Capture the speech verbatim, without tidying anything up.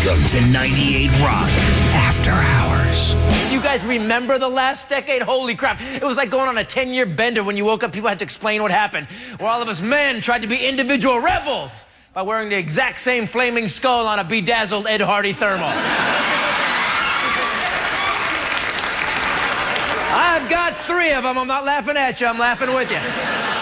Welcome to ninety-eight Rock After Hours. You guys remember the last decade? Holy crap. It was like going on a ten-year bender when you woke up, people had to explain what happened. Where all of us men tried to be individual rebels by wearing the exact same flaming skull on a bedazzled Ed Hardy thermal. I've got three of them. I'm not laughing at you. I'm laughing with you.